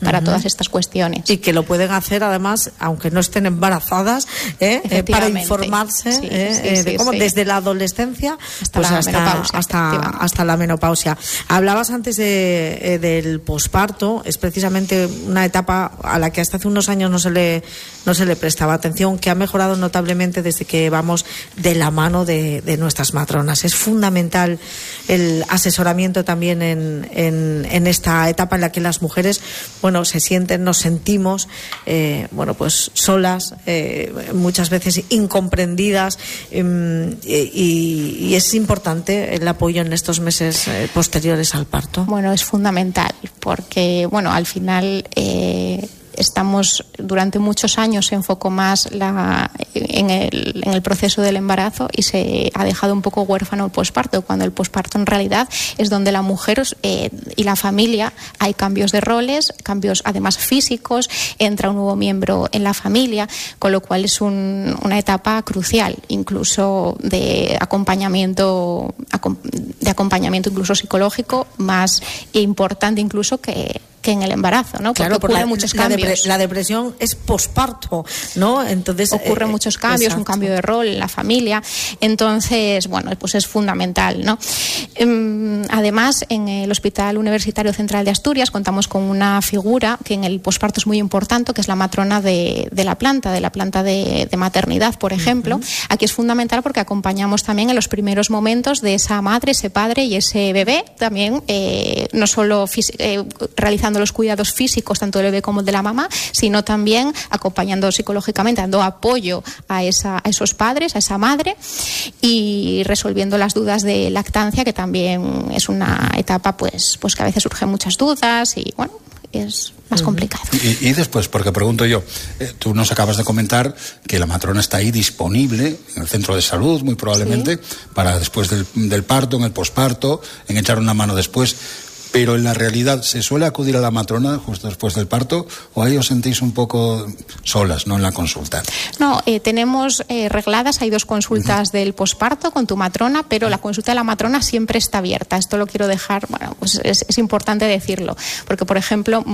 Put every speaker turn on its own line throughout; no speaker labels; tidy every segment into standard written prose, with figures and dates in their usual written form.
para todas estas cuestiones.
Y que lo pueden hacer además, aunque no estén embarazadas, para informarse de cómo desde la adolescencia hasta la menopausia. Hablabas antes del posparto, es precisamente una etapa a la que hasta hace unos años no se le prestaba atención, que ha mejorado notablemente desde que vamos de la mano de nuestras matronas. Es fundamental el asesoramiento también en esta etapa en la que las mujeres, nos sentimos, pues solas, muchas veces incomprendidas, y es importante el apoyo en estos meses posteriores al parto.
Bueno, es fundamental porque, al final estamos durante muchos años se enfocó más en el proceso del embarazo y se ha dejado un poco huérfano el posparto, cuando el posparto en realidad es donde la mujer y la familia hay cambios de roles, cambios además físicos, entra un nuevo miembro en la familia, con lo cual es una etapa crucial, incluso de acompañamiento incluso psicológico, más importante incluso que en el embarazo, ¿no? Porque ocurren muchos cambios.
La depresión es posparto, ¿no? Entonces
ocurren muchos cambios, exacto. Un cambio de rol en la familia. Entonces, pues es fundamental, ¿no? Además, en el Hospital Universitario Central de Asturias contamos con una figura que en el posparto es muy importante, que es la matrona de la planta de maternidad, por ejemplo. Aquí es fundamental porque acompañamos también en los primeros momentos de esa madre, ese padre y ese bebé, también no solo realizando los cuidados físicos tanto del bebé como de la mamá, sino también acompañando psicológicamente, dando apoyo a esos padres, a esa madre, y resolviendo las dudas de lactancia, que también es una etapa pues que a veces surgen muchas dudas y es más complicado.
Y después, porque pregunto yo, tú nos acabas de comentar que la matrona está ahí disponible en el centro de salud, muy probablemente, para después del parto, en el posparto, en echar una mano después. Pero en la realidad, ¿se suele acudir a la matrona justo después del parto o ahí os sentís un poco solas, no, en la consulta?
No, tenemos regladas, hay 2 consultas del posparto con tu matrona, pero la consulta de la matrona siempre está abierta. Esto lo quiero dejar, pues es importante decirlo, porque por ejemplo,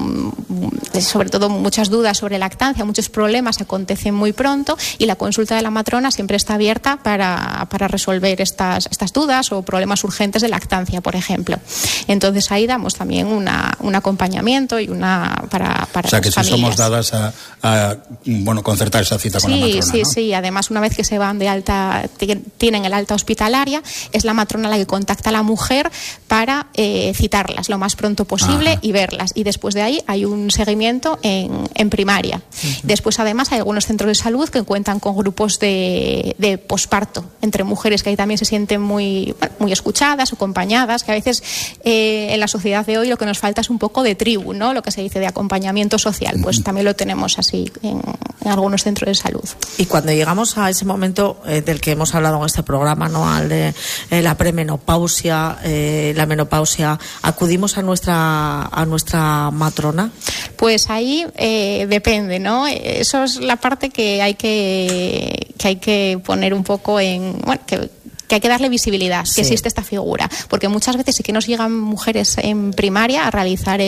sobre todo muchas dudas sobre lactancia, muchos problemas acontecen muy pronto y la consulta de la matrona siempre está abierta para resolver estas dudas o problemas urgentes de lactancia, por ejemplo. Entonces ahí damos también un acompañamiento y para
o sea, que si somos dadas a concertar esa cita con la matrona, ¿no?
Sí. Además, una vez que se van de alta, tienen el alta hospitalaria, es la matrona la que contacta a la mujer para citarlas lo más pronto posible y verlas. Y después de ahí hay un seguimiento en primaria. Después, además, hay algunos centros de salud que cuentan con grupos de posparto entre mujeres, que ahí también se sienten muy escuchadas, acompañadas, que a veces en la sociedad de hoy lo que nos falta es un poco de tribu, ¿no? Lo que se dice de acompañamiento social, pues también lo tenemos así en algunos centros de salud.
Y cuando llegamos a ese momento del que hemos hablado en este programa, ¿no? Al de la premenopausia, la menopausia, ¿acudimos a nuestra matrona?
Pues ahí depende, ¿no? Eso es la parte que hay que poner un poco que hay que darle visibilidad, que existe esta figura, porque muchas veces sí que nos llegan mujeres en primaria a realizar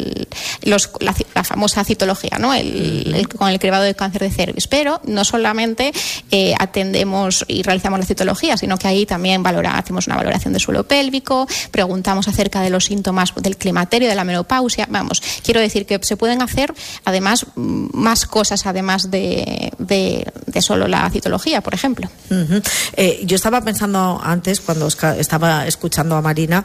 la famosa citología, ¿no? Con el cribado de cáncer de cervix, pero no solamente atendemos y realizamos la citología, sino que ahí también hacemos una valoración de suelo pélvico, preguntamos acerca de los síntomas del climaterio, de la menopausia. Quiero decir que se pueden hacer además más cosas además de solo la citología, por ejemplo.
Yo estaba pensando antes, cuando estaba escuchando a Marina,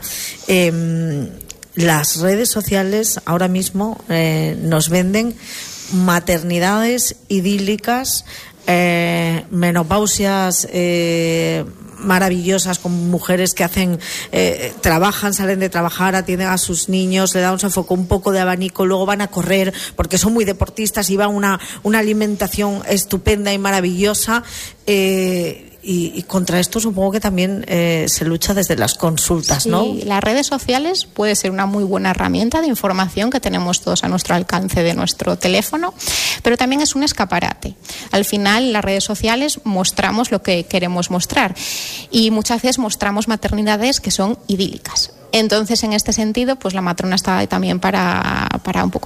las redes sociales ahora mismo nos venden maternidades idílicas, menopausias maravillosas, con mujeres que trabajan, salen de trabajar, atienden a sus niños, le dan un poco de abanico, luego van a correr porque son muy deportistas y van una alimentación estupenda y maravillosa. Y contra esto supongo que también se lucha desde las consultas, ¿no?
Sí, las redes sociales puede ser una muy buena herramienta de información que tenemos todos a nuestro alcance de nuestro teléfono, pero también es un escaparate. Al final, en las redes sociales mostramos lo que queremos mostrar y muchas veces mostramos maternidades que son idílicas. Entonces, en este sentido, pues la matrona está también para un poco